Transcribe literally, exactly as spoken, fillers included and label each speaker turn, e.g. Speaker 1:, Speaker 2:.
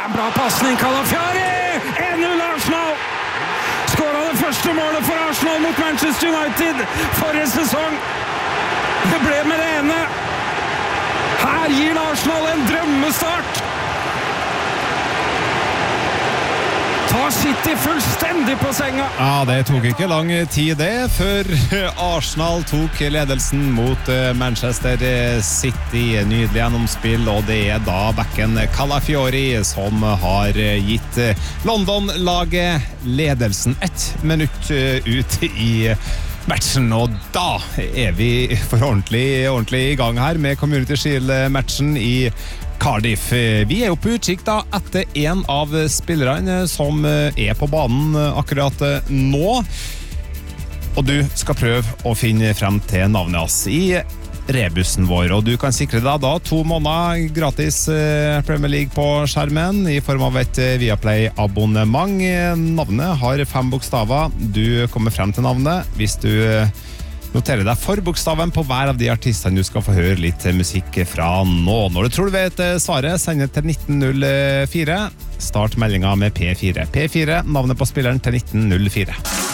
Speaker 1: en bra passning, Calafiori! en null Arsenal! Skåret det første målet for Arsenal mot Manchester United forrige sesong. Det ble med det ene. Her gir Arsenal en drømmestart. Tar City fullstendig på senga.
Speaker 2: Ja, det tok ikke lang tid det før Arsenal tok ledelsen mot Manchester City. Nydelig gjennomspill, og det er da backen Calafiori som har gitt London-laget ledelsen ett minutt ut i matchen, og da er vi for ordentlig, ordentlig i gang her med Community Shield-matchen i Cardiff. Vi er jo på utkikk da etter en av spillerne som er på banen akkurat nå, og du skal prøve å finne frem til navnet hans i rebussen vår, og du kan sikre deg da to måneder gratis Premier League på skjermen i form av et Viaplay-abonnement. Navnet har fem bokstaver. Du kommer frem til navnet hvis du noterer deg forbokstaven på hver av de artistene du skal få høre litt musikk fra nå. Når du tror du vet svaret, send det til nitten null fire. Start meldingen med P fire. P fire, navnet på spilleren til nitten null fire.